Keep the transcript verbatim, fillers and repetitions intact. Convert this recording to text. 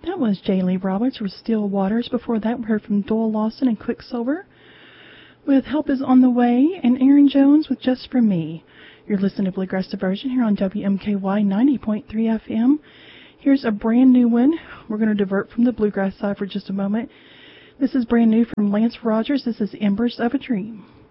That was J. Lee Roberts with Still Waters. Before that, we heard from Doyle Lawson and Quicksilver with Help Is On The Way, and Aaron Jones with Just For Me. You're listening to Bluegrass Diversion here on W M K Y ninety point three F M. Here's a brand new one. We're going to divert from the bluegrass side for just a moment. This is brand new from Lance Rogers. This is Embers of a Dream.